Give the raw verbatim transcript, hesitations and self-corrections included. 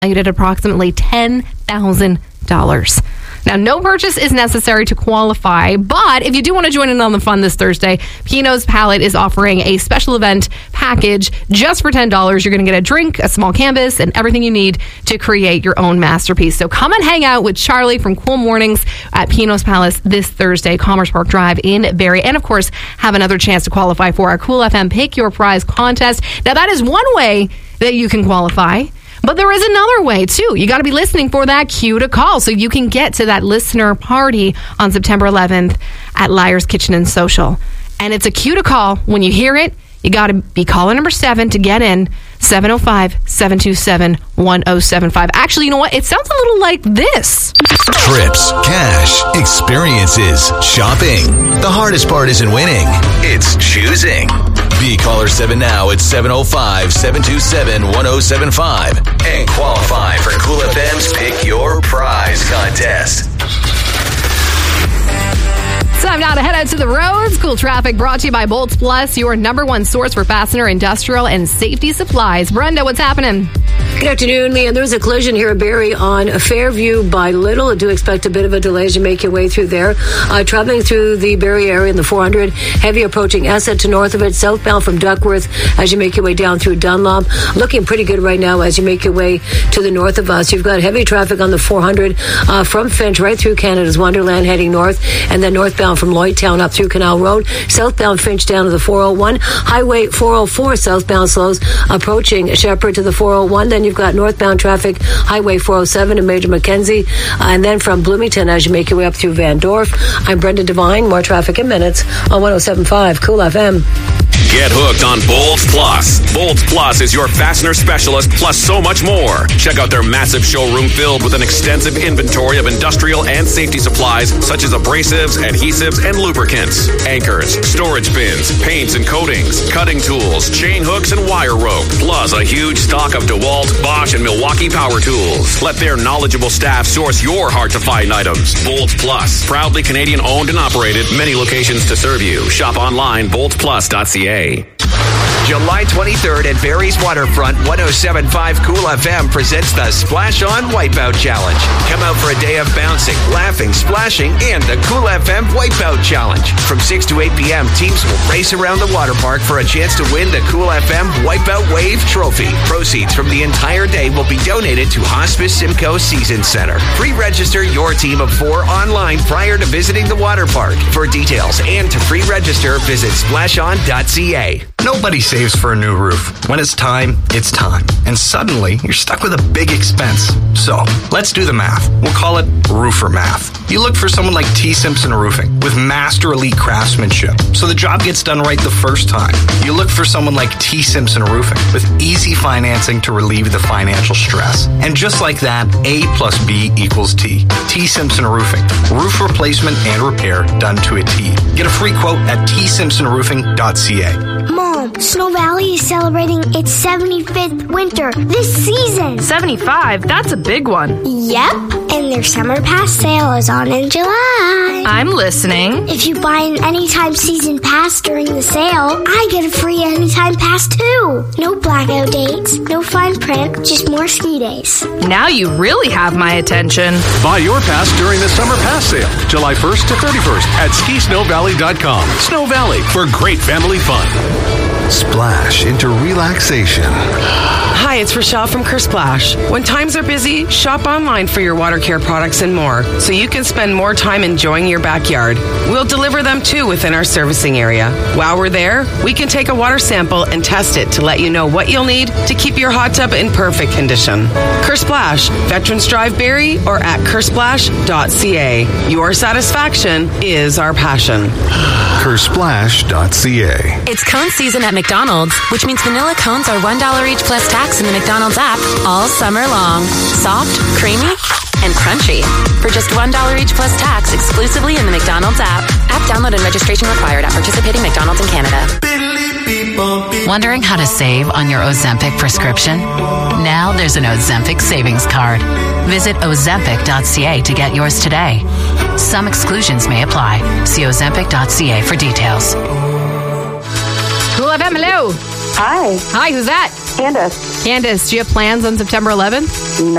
valued at approximately ten thousand dollars. Now, no purchase is necessary to qualify, but if you do want to join in on the fun this Thursday, Pino's Palette is offering a special event package just for ten dollars. You're going to get a drink, a small canvas, and everything you need to create your own masterpiece. So come and hang out with Charlie from Cool Mornings at Pino's Palace this Thursday, Commerce Park Drive in Barrie. And, of course, have another chance to qualify for our Cool F M Pick Your Prize contest. Now, that is one way that you can qualify. But there is another way, too. You got to be listening for that cue to call so you can get to that listener party on September eleventh at Liar's Kitchen and Social. And it's a cue to call. When you hear it, you got to be caller number seven to get in. seven oh five, seven two seven, one oh seven five. Actually, you know what? It sounds a little like this. Trips, cash, experiences, shopping. The hardest part isn't winning. It's choosing. Be caller seven now at seven oh five, seven two seven, one oh seven five and qualify for Cool F M's Pick Your Prize contest. Time now to head out to the roads. Cool traffic brought to you by Bolts Plus, your number one source for fastener, industrial, and safety supplies. Brenda, what's happening? Good afternoon, Leanne. There's a collision here at Barrie on Fairview by Little. I do expect a bit of a delay as you make your way through there. Uh, traveling through the Barrie area in the four hundred, heavy approaching Esset to north of it, southbound from Duckworth as you make your way down through Dunlop. Looking pretty good right now as you make your way to the north of us. You've got heavy traffic on the four hundred uh, from Finch right through Canada's Wonderland heading north, and then northbound from Lloydtown up through Canal Road. Southbound Finch down to the four oh one. Highway four oh four southbound slows approaching Shepherd to the four oh one. Then you've got northbound traffic, Highway four oh seven and Major Mackenzie. Uh, and then from Bloomington as you make your way up through Van Dorf. I'm Brenda Devine. More traffic in minutes on one oh seven point five Cool F M. Get hooked on Bolts Plus. Bolts Plus is your fastener specialist, plus so much more. Check out their massive showroom filled with an extensive inventory of industrial and safety supplies, such as abrasives, adhesives, and lubricants, anchors, storage bins, paints and coatings, cutting tools, chain hooks, and wire rope, plus a huge stock of DeWalt, Bosch, and Milwaukee power tools. Let their knowledgeable staff source your hard-to-find items. Bolts Plus, proudly Canadian-owned and operated, many locations to serve you. Shop online, bolts plus dot c a. July twenty-third at Barrie's Waterfront, one oh seven point five Cool F M presents the Splash On Wipeout Challenge. Come out for a day of bouncing, laughing, splashing, and the Cool F M Wipeout Challenge. From six to eight p.m., teams will race around the water park for a chance to win the Cool F M Wipeout Wave Trophy. Proceeds from the entire day will be donated to Hospice Simcoe Season Center. Pre-register your team of four online prior to visiting the water park. For details and to pre-register, visit splash on dot c a. Nobody saves for a new roof. When it's time, it's time. And suddenly, you're stuck with a big expense. So, let's do the math. We'll call it roofer math. You look for someone like T. Simpson Roofing with master elite craftsmanship, so the job gets done right the first time. You look for someone like T. Simpson Roofing with easy financing to relieve the financial stress. And just like that, A plus B equals T. T. Simpson Roofing. Roof replacement and repair done to a T. Get a free quote at t simpson roofing dot c a. Mom, Snow Valley is celebrating its seventy-fifth winter this season. seventy-five? That's a big one. Yep, and their summer pass sale is on in July. I'm listening. If you buy an Anytime season pass during the sale, I get a free Anytime pass too. No blackout dates, no fine print, just more ski days. Now you really have my attention. Buy your pass during the summer pass sale, July first to thirty-first at ski snow valley dot com. Snow Valley for great family fun. Splash into relaxation. Hi, it's Rochelle from Kersplash. When times are busy, shop online for your water care products and more, so you can spend more time enjoying your backyard. We'll deliver them too within our servicing area. While we're there, we can take a water sample and test it to let you know what you'll need to keep your hot tub in perfect condition. Kersplash, Veterans Drive Barrie, or at kersplash dot c a. Your satisfaction is our passion. kersplash dot c a. It's cone season at McDonald's, which means vanilla cones are one dollar each plus tax in the McDonald's app all summer long. Soft, creamy, and crunchy. For just one dollar each plus tax exclusively in the McDonald's app. App download and registration required at participating McDonald's in Canada. Wondering how to save on your Ozempic prescription? Now there's an Ozempic savings card. Visit ozempic dot c a to get yours today. Some exclusions may apply. See ozempic dot c a for details. Cool F M, hello. Hi. Hi, who's that? Candace. Candace, do you have plans on September eleventh? No.